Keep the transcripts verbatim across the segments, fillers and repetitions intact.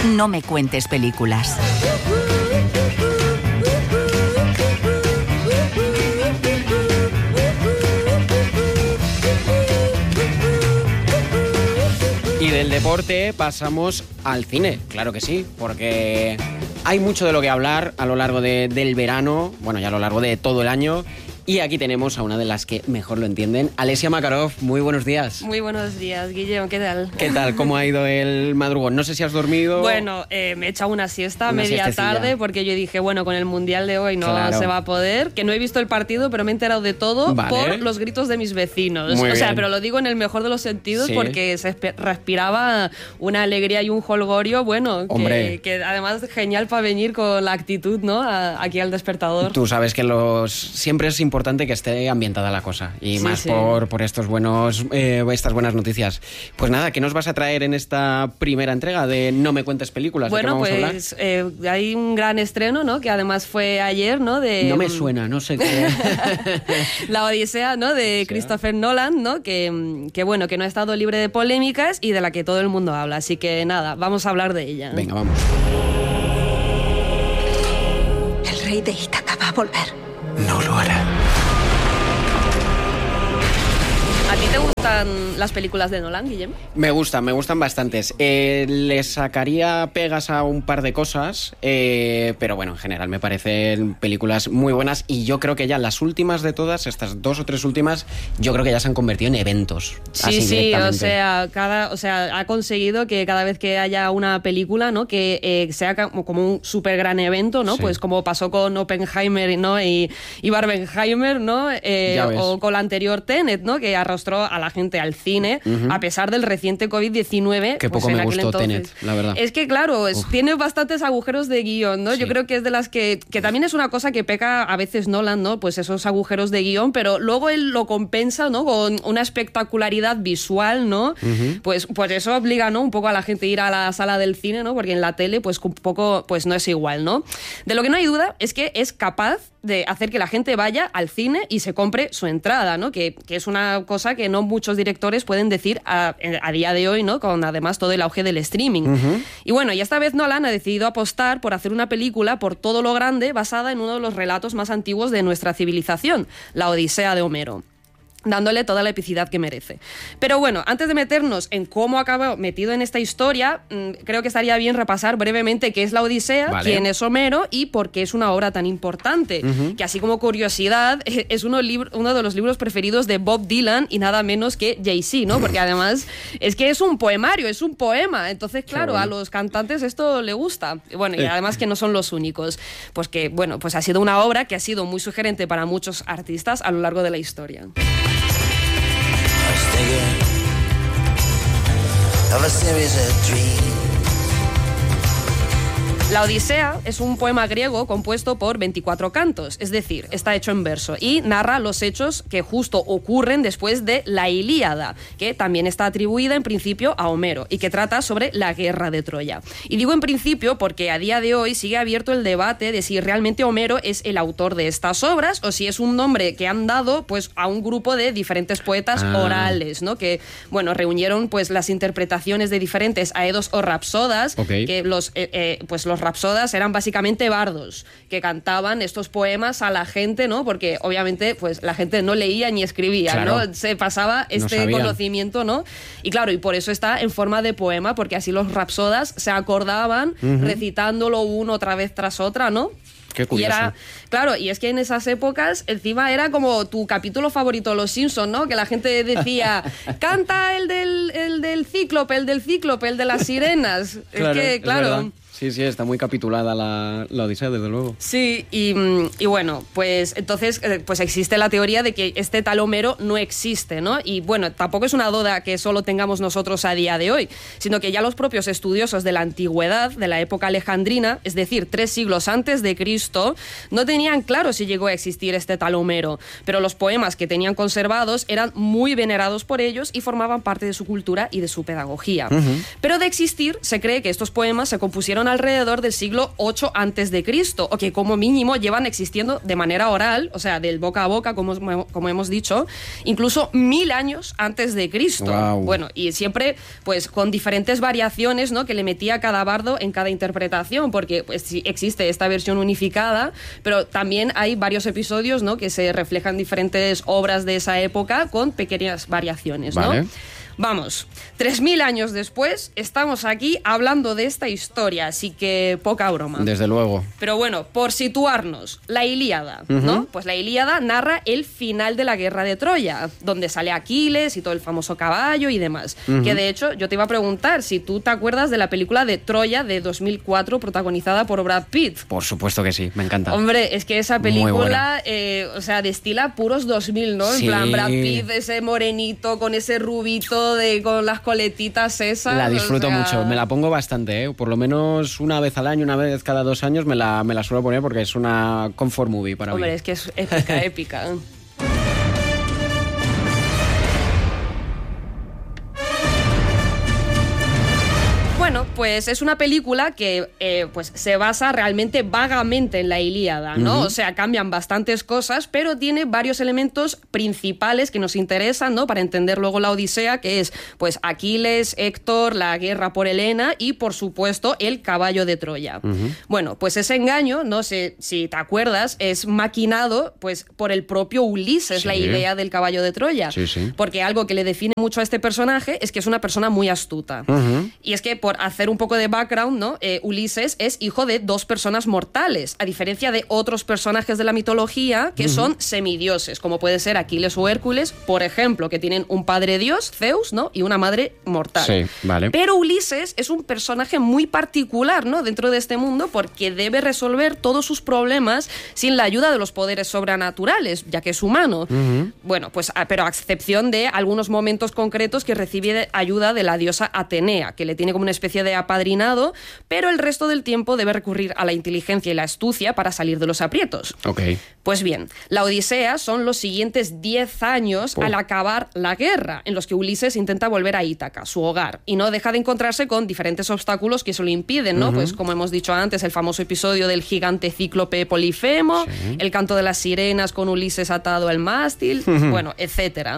No me cuentes películas. Y del deporte pasamos al cine, claro que sí, porque hay mucho de lo que hablar a lo largo de, del verano, bueno, ya a lo largo de todo el año. Y aquí tenemos a una de las que mejor lo entienden, Alessia Makarov. Muy buenos días. Muy buenos días, Guillermo, ¿qué tal? ¿Qué tal? ¿Cómo ha ido el madrugón? No sé si has dormido. Bueno, eh, me he echado una siesta Una media siestecilla. tarde porque yo dije, bueno, con el Mundial de hoy no Claro. se va a poder, que no he visto el partido, pero me he enterado de todo Vale. por los gritos de mis vecinos. Muy o sea, bien. pero lo digo en el mejor de los sentidos Sí. porque se espe- respiraba una alegría y un holgorio, bueno, Hombre. que, que además es genial para venir con la actitud, ¿no? A- aquí al despertador. Tú sabes que los siempre es importante que esté ambientada la cosa y Sí, más sí. por, por estos buenos eh, estas buenas noticias. Pues nada, ¿qué nos vas a traer en esta primera entrega de No me cuentes películas? ¿De qué Bueno, vamos a hablar? pues eh, hay un gran estreno, ¿no? Que además fue ayer, ¿no? De, No me suena, no sé qué. La Odisea, ¿no? De Christopher Nolan, ¿no? Que, que bueno, que no ha estado libre de polémicas y de la que todo el mundo habla. Así que nada, vamos a hablar de ella. Venga, vamos. El rey de Ítaca va a volver. No lo hará. ¿A ti te gustan las películas de Nolan, Guillem? Me gustan, me gustan bastantes. Eh, le sacaría pegas a un par de cosas, eh, pero bueno, en general me parecen películas muy buenas y yo creo que ya las últimas de todas, estas dos o tres últimas, yo creo que ya se han convertido en eventos. Sí, así sí, o directamente. sea, cada, o sea, ha conseguido que cada vez que haya una película, ¿no? Que eh, sea como como un súper gran evento, ¿no? Sí. Pues como pasó con Oppenheimer, ¿no? Y, y Barbenheimer, ¿no? Eh, Ya ves. o con la anterior Tenet, ¿no? Que arrastró a la gente al cine, Ujú. a pesar del reciente covid diecinueve. Que pues poco en me aquel gustó entonces. Tenet, la verdad. Es que, claro, es- tiene bastantes agujeros de guión, ¿no? Sí. Yo creo que es de las que... Que también es una cosa que peca a veces Nolan, ¿no? Pues esos agujeros de guión, pero luego él lo compensa, ¿no? Con una espectacularidad visual, ¿no? Pues, pues eso obliga, ¿no? Un poco a la gente a ir a la sala del cine, ¿no? Porque en la tele, pues un poco, pues no es igual, ¿no? De lo que no hay duda es que es capaz de hacer que la gente vaya al cine y se compre su entrada, ¿no? Que, que es una cosa que no muchos directores pueden decir a, a día de hoy, ¿no? Con además todo el auge del streaming. Y bueno, y esta vez Nolan ha decidido apostar por hacer una película por todo lo grande basada en uno de los relatos más antiguos de nuestra civilización, la Odisea de Homero, dándole toda la epicidad que merece. Pero bueno, antes de meternos en cómo acabó metido en esta historia, mmm, creo que estaría bien repasar brevemente qué es la Odisea, Vale. quién es Homero y por qué es una obra tan importante. Uh-huh. Que así como curiosidad, es uno, libro, uno de los libros preferidos de Bob Dylan y nada menos que Jay-Z, ¿no? Porque además es que es un poemario, es un poema. Entonces, claro, bueno. a los cantantes esto le gusta. Bueno, y además que no son los únicos. Pues que, bueno, pues ha sido una obra que ha sido muy sugerente para muchos artistas a lo largo de la historia. Of a series of dreams. La Odisea es un poema griego compuesto por veinticuatro cantos, es decir, está hecho en verso y narra los hechos que justo ocurren después de la Ilíada, que también está atribuida en principio a Homero y que trata sobre la guerra de Troya. Y digo en principio porque a día de hoy sigue abierto el debate de si realmente Homero es el autor de estas obras o si es un nombre que han dado pues a un grupo de diferentes poetas ah. orales, ¿no? Que, bueno, reunieron pues las interpretaciones de diferentes aedos o rapsodas, okay. que los, eh, eh, pues los rapsodas eran básicamente bardos que cantaban estos poemas a la gente, ¿no? Porque obviamente pues la gente no leía ni escribía, claro. ¿no? Se pasaba este no conocimiento, ¿no? Y claro, y por eso está en forma de poema, porque así los rapsodas se acordaban uh-huh. recitándolo uno otra vez tras otra, ¿no? Qué curioso. Y era, claro, y es que en esas épocas encima era como tu capítulo favorito de Los Simpsons, ¿no? Que la gente decía, canta el del, el del cíclope, el del cíclope, el de las sirenas. Claro, es que, claro... Es Sí, sí, está muy capitulada la, la Odisea, desde luego. Sí, y, y bueno, pues entonces pues existe la teoría de que este tal Homero no existe, ¿no? Y bueno, tampoco es una duda que solo tengamos nosotros a día de hoy, sino que ya los propios estudiosos de la antigüedad, de la época alejandrina, es decir, tres siglos antes de Cristo, no tenían claro si llegó a existir este tal Homero, pero los poemas que tenían conservados eran muy venerados por ellos y formaban parte de su cultura y de su pedagogía. Uh-huh. Pero de existir, se cree que estos poemas se compusieron al alrededor del siglo ocho antes de Cristo, o que como mínimo llevan existiendo de manera oral, o sea, del boca a boca, como, como hemos dicho, incluso mil años antes de Cristo. Wow. Bueno, y siempre pues con diferentes variaciones, ¿no?, que le metía cada bardo en cada interpretación, porque pues sí existe esta versión unificada, pero también hay varios episodios, ¿no?, que se reflejan diferentes obras de esa época con pequeñas variaciones, ¿no? Vale. Vamos, tres mil años después estamos aquí hablando de esta historia, así que poca broma. Desde luego. Pero bueno, por situarnos, la Ilíada, uh-huh. ¿no? Pues la Ilíada narra el final de la guerra de Troya, donde sale Aquiles y todo el famoso caballo y demás. Uh-huh. Que de hecho, yo te iba a preguntar si tú te acuerdas de la película de Troya de dos mil cuatro, protagonizada por Brad Pitt. Por supuesto que sí, me encanta. Hombre, es que esa película, eh, o sea, destila puros dos mil, ¿no? Sí. En plan, Brad Pitt, ese morenito con ese rubito de con las coletitas esas. La disfruto o sea... mucho, me la pongo bastante, ¿eh? Por lo menos una vez al año, una vez cada dos años me la, me la suelo poner porque es una comfort movie para mí. Hombre, es que es épica, épica. Bueno, pues es una película que eh, pues se basa realmente vagamente en la Ilíada, ¿no? Uh-huh. O sea, cambian bastantes cosas, pero tiene varios elementos principales que nos interesan, ¿no?, para entender luego la Odisea, que es pues Aquiles, Héctor, la guerra por Helena y, por supuesto, el caballo de Troya. Uh-huh. Bueno, pues ese engaño, no sé si te acuerdas, es maquinado pues por el propio Ulises, sí. La idea del caballo de Troya. Sí, sí. Porque algo que le define mucho a este personaje es que es una persona muy astuta. Uh-huh. Y es que por hacer un poco de background, ¿no? Eh, Ulises es hijo de dos personas mortales, a diferencia de otros personajes de la mitología que uh-huh. son semidioses, como puede ser Aquiles o Hércules, por ejemplo, que tienen un padre dios, Zeus, ¿no?, y una madre mortal. Sí, vale. Pero Ulises es un personaje muy particular, ¿no?, dentro de este mundo, porque debe resolver todos sus problemas sin la ayuda de los poderes sobrenaturales, ya que es humano. Uh-huh. Bueno, pues, pero a excepción de algunos momentos concretos que recibe ayuda de la diosa Atenea, que le tiene como una especie de apadrinado, pero el resto del tiempo debe recurrir a la inteligencia y la astucia para salir de los aprietos. Ok. Pues bien, la Odisea son los siguientes diez años oh. al acabar la guerra, en los que Ulises intenta volver a Ítaca, su hogar, y no deja de encontrarse con diferentes obstáculos que se lo impiden, ¿no? Uh-huh. Pues como hemos dicho antes, el famoso episodio del gigante cíclope Polifemo, sí. el canto de las sirenas con Ulises atado al mástil, uh-huh. bueno, etcétera.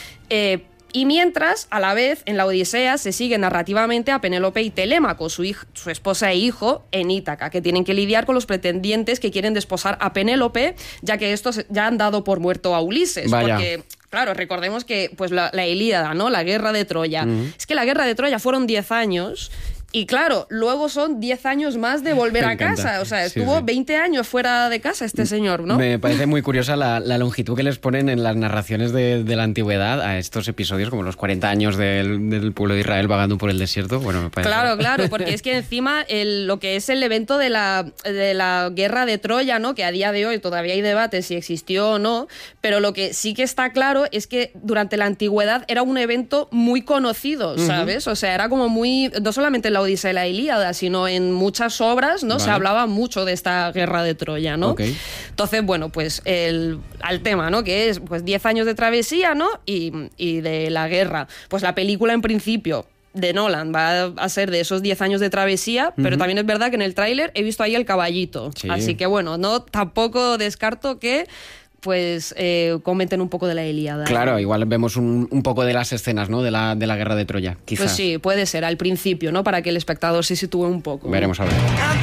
Eh, Y mientras, a la vez, en la Odisea se sigue narrativamente a Penélope y Telémaco, su, hij- su esposa e hijo, en Ítaca, que tienen que lidiar con los pretendientes que quieren desposar a Penélope, ya que estos ya han dado por muerto a Ulises. Vaya. Porque, claro, recordemos que pues la, la Ilíada, ¿no?, la guerra de Troya. Uh-huh. Es que la guerra de Troya fueron diez años... Y claro, luego son diez años más de volver Me a encanta. casa. O sea, estuvo sí, sí. veinte años fuera de casa este señor, ¿no? Me parece muy curiosa la, la longitud que les ponen en las narraciones de, de la antigüedad a estos episodios, como los cuarenta años del, del pueblo de Israel vagando por el desierto. Bueno, me parece... Claro, claro, porque es que encima el, lo que es el evento de la, de la guerra de Troya, ¿no?, que a día de hoy todavía hay debate si existió o no, pero lo que sí que está claro es que durante la antigüedad era un evento muy conocido, ¿sabes? Uh-huh. O sea, era como muy... No solamente en la Odisea y la Ilíada, sino en muchas obras, ¿no? Vale. Se hablaba mucho de esta guerra de Troya, ¿no? Okay. Entonces, bueno, pues el, al tema, ¿no?, que es pues diez años de travesía, ¿no?, y, y de la guerra. Pues la película, en principio, de Nolan va a ser de esos diez años de travesía, uh-huh. pero también es verdad que en el tráiler he visto ahí el caballito. Sí. Así que, bueno, no tampoco descarto que pues eh, comenten un poco de la Ilíada. Claro, igual vemos un, un poco de las escenas, ¿no?, de la, de la guerra de Troya, quizás. Pues sí, puede ser, al principio, ¿no?, para que el espectador se sitúe un poco. Veremos a ver.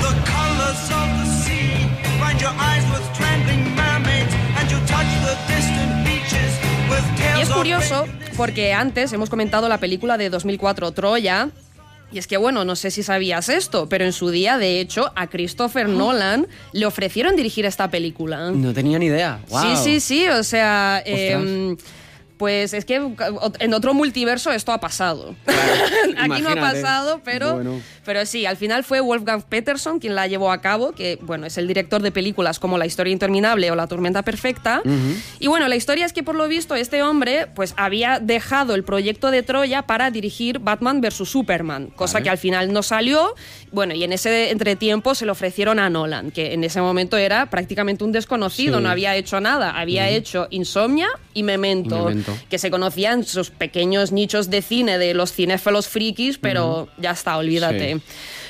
Y es curioso porque antes hemos comentado la película de dos mil cuatro, Troya. Y es que, bueno, no sé si sabías esto, pero en su día, de hecho, a Christopher Nolan le ofrecieron dirigir esta película. No tenía ni idea. Wow. Sí, sí, sí, o sea... Eh, pues es que en otro multiverso esto ha pasado. Claro, aquí no ha pasado, pero, bueno. pero sí, al final fue Wolfgang Peterson quien la llevó a cabo, que bueno, es el director de películas como La historia interminable o La tormenta perfecta. Uh-huh. Y bueno, la historia es que por lo visto este hombre pues había dejado el proyecto de Troya para dirigir Batman versus Superman, cosa vale. que al final no salió. Bueno, y en ese entretiempo se le ofrecieron a Nolan, que en ese momento era prácticamente un desconocido, sí. no había hecho nada, había uh-huh. hecho Insomnia y Memento. Memento. Que se conocían sus pequeños nichos de cine de los cinéfilos frikis, pero uh-huh. ya está, olvídate. Sí.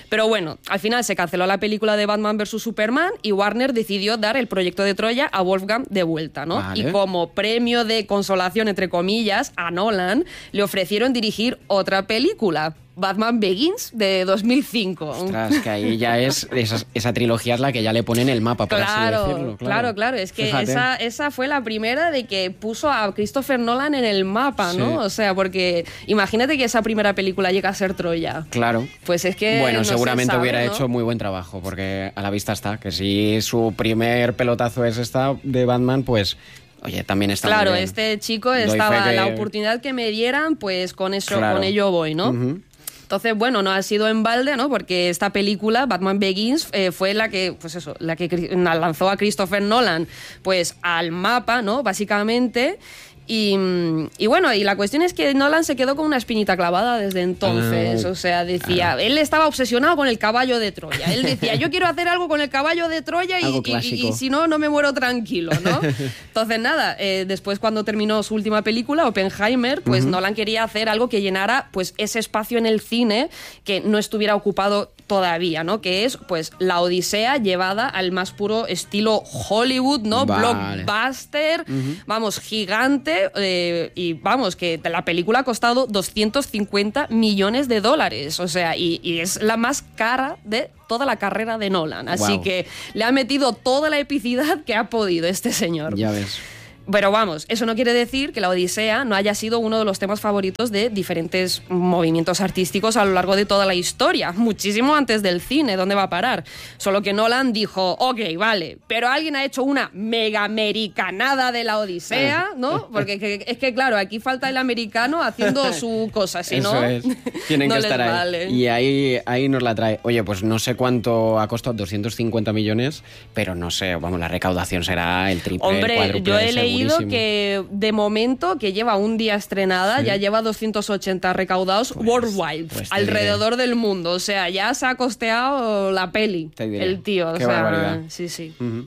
Pero bueno, al final se canceló la película de Batman versus Superman y Warner decidió dar el proyecto de Troya a Wolfgang de vuelta, ¿no? Vale. Y como premio de consolación, entre comillas, a Nolan le ofrecieron dirigir otra película, Batman Begins, de dos mil cinco. Ostras, que ahí ya es, esa, esa trilogía es la que ya le ponen el mapa, por Claro, así decirlo. claro, claro, es que Fíjate. esa, esa fue la primera de que puso a Christopher Nolan en el mapa, ¿no? Sí. O sea, porque imagínate que esa primera película llega a ser Troya. Claro. Pues es que Bueno, no se seguramente sabe, hubiera ¿no? hecho muy buen trabajo, porque a la vista está que si su primer pelotazo es esta de Batman, pues... Oye, también está Claro, muy bien. este chico Doy fe estaba, que- la oportunidad que me dieran, pues con eso, Claro. con ello voy, ¿no? Ujú. Entonces, bueno, no ha sido en balde, ¿no? Porque esta película, Batman Begins, eh, fue la que, pues eso, la que cri- lanzó a Christopher Nolan, pues al mapa, ¿no? Básicamente. Y, y bueno, y la cuestión es que Nolan se quedó con una espinita clavada desde entonces. Ah, o sea, decía, claro. él estaba obsesionado con el caballo de Troya. Él decía, yo quiero hacer algo con el caballo de Troya y, Algo y- y- clásico. y si no, no me muero tranquilo, ¿no? Entonces, nada, eh, después cuando terminó su última película, Oppenheimer, pues Nolan quería hacer algo que llenara pues ese espacio en el cine que no estuviera ocupado todavía, ¿no? Que es, pues, la Odisea llevada al más puro estilo Hollywood, ¿no? Vale. Blockbuster, vamos, gigante, eh, y vamos, que la película ha costado doscientos cincuenta millones de dólares, o sea, y, y es la más cara de toda la carrera de Nolan, así Guau. que le ha metido toda la epicidad que ha podido este señor. Ya ves. Pero vamos, eso no quiere decir que la Odisea no haya sido uno de los temas favoritos de diferentes movimientos artísticos a lo largo de toda la historia, muchísimo antes del cine, ¿dónde va a parar? Solo que Nolan dijo, ok, vale, pero alguien ha hecho una mega americanada de la Odisea, ¿no? Porque que- es que, claro, aquí falta el americano haciendo su cosa, si Eso no, es. Tienen no que les estar ahí. vale. Y ahí, ahí nos la trae. Oye, pues no sé cuánto ha costado, doscientos cincuenta millones, pero no sé, vamos, la recaudación será el triple, el Hombre, cuádruple, yo he leído segurísimo. que de momento, que lleva un día estrenada, Sí. ya lleva doscientos ochenta recaudados Pues- worldwide, pues te alrededor del mundo. O sea, ya se ha costeado la peli, Te diré. el tío. Qué o sea, barbaridad. sí, sí. Ujú.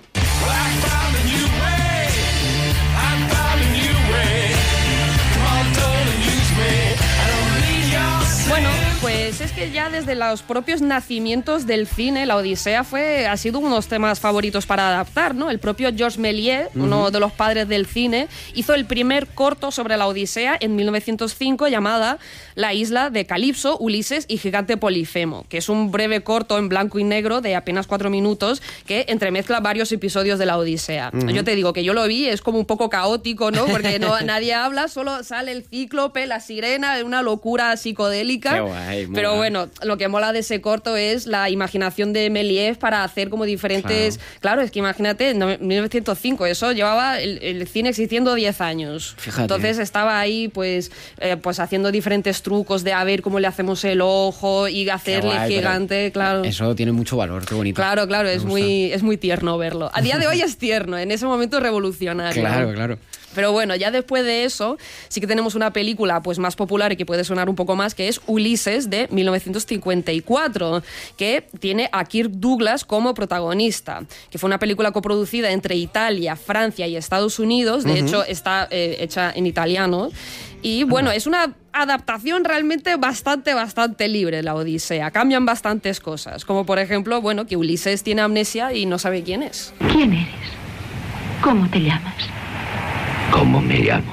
Bueno, pues es que ya desde los propios nacimientos del cine, la Odisea fue, ha sido uno de los temas favoritos para adaptar, ¿no? El propio Georges Méliès, uno de los padres del cine, hizo el primer corto sobre la Odisea en mil novecientos cinco llamada La isla de Calipso, Ulises y Gigante Polifemo, que es un breve corto en blanco y negro de apenas cuatro minutos que entremezcla varios episodios de la Odisea. Yo te digo que yo lo vi, es como un poco caótico, ¿no? Porque no, nadie habla, solo sale el cíclope, la sirena, una locura psicodélica. Qué guay, mola. Pero bueno, lo que mola de ese corto es la imaginación de Méliès para hacer como diferentes... Claro, claro es que imagínate, en mil novecientos cinco, eso llevaba el, el cine existiendo diez años. Fíjate. Entonces estaba ahí pues, eh, pues haciendo diferentes trucos de a ver cómo le hacemos el ojo y hacerle Qué guay, gigante, pero claro. Eso tiene mucho valor, qué bonito. Claro, claro, Me es gusta. muy, es muy tierno verlo. A día de hoy es tierno, en ese momento es revolucionario. Claro, claro. Pero bueno, ya después de eso, sí que tenemos una película pues más popular y que puede sonar un poco más, que es Ulises, de mil novecientos cincuenta y cuatro, que tiene a Kirk Douglas como protagonista, que fue una película coproducida entre Italia, Francia y Estados Unidos, de hecho está eh, hecha en italiano, y bueno, es una adaptación realmente bastante, bastante libre, la Odisea. Cambian bastantes cosas, como por ejemplo, bueno, que Ulises tiene amnesia y no sabe quién es. ¿Quién eres? ¿Cómo te llamas? ¿Cómo me llamo?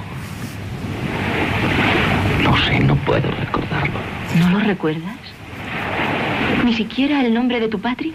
No sé, no puedo recordarlo. ¿No lo recuerdas? ¿Ni siquiera el nombre de tu patria?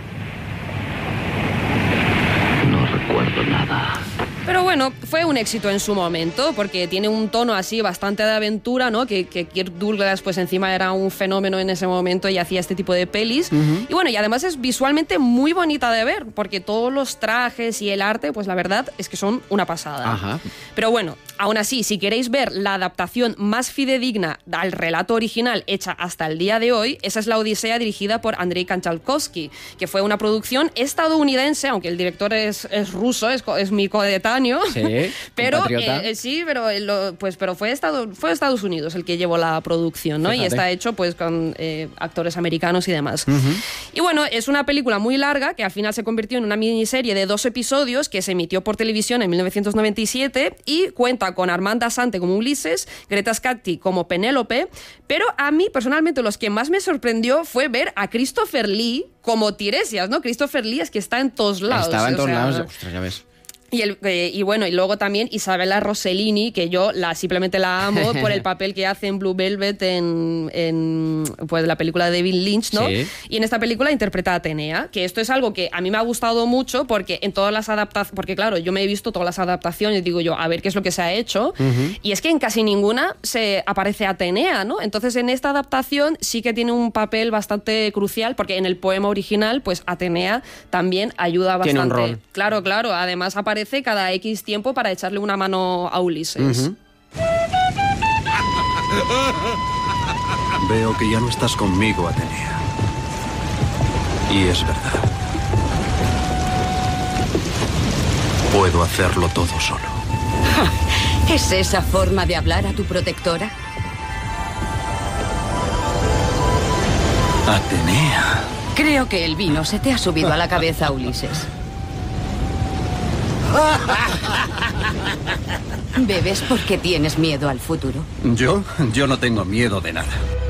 No recuerdo nada. Pero bueno, fue un éxito en su momento, porque tiene un tono así bastante de aventura, ¿no? Que, que Kirk Douglas, pues encima era un fenómeno en ese momento y hacía este tipo de pelis. Y bueno, y además es visualmente muy bonita de ver, porque todos los trajes y el arte, pues la verdad es que son una pasada. Ajá. Pero bueno, aún así, si queréis ver la adaptación más fidedigna al relato original hecha hasta el día de hoy, esa es La Odisea, dirigida por Andrei Kanchalkovsky, que fue una producción estadounidense, aunque el director es, es ruso, es, co- es mi coetáneo, contemporáneo, Sí, pero compatriota. eh, sí, pero eh, lo- pues pero fue Estados fue Estados Unidos el que llevó la producción, ¿no? Fíjate. Y está hecho pues con eh, actores americanos y demás. Y bueno, es una película muy larga que al final se convirtió en una miniserie de dos episodios que se emitió por televisión en mil novecientos noventa y siete y cuenta con Armanda Assante como Ulises, Greta Scatti como Penélope, pero a mí personalmente los que más me sorprendió fue ver a Christopher Lee como Tiresias, ¿no? Christopher Lee es que está en todos lados. Estaba en o todos sea, lados. Ostras, ya ves. Y, el, eh, y bueno, y luego también Isabella Rossellini, que yo la simplemente la amo por el papel que hace en Blue Velvet en, en pues, la película de David Lynch, ¿no? Sí. Y en esta película interpreta a Atenea, que esto es algo que a mí me ha gustado mucho porque en todas las adaptaciones, porque claro, yo me he visto todas las adaptaciones, digo yo, a ver qué es lo que se ha hecho, y es que en casi ninguna se aparece Atenea, ¿no? Entonces en esta adaptación sí que tiene un papel bastante crucial, porque en el poema original, pues Atenea también ayuda bastante. Tiene un rol. Claro, claro. Además aparece cada X tiempo para echarle una mano a Ulises. Veo que ya no estás conmigo, Atenea. Y es verdad. Puedo hacerlo todo solo. ¿Es esa forma de hablar a tu protectora? Atenea. Creo que el vino se te ha subido a la cabeza, Ulises. ¿Bebes porque tienes miedo al futuro? ¿Yo? Yo no tengo miedo de nada.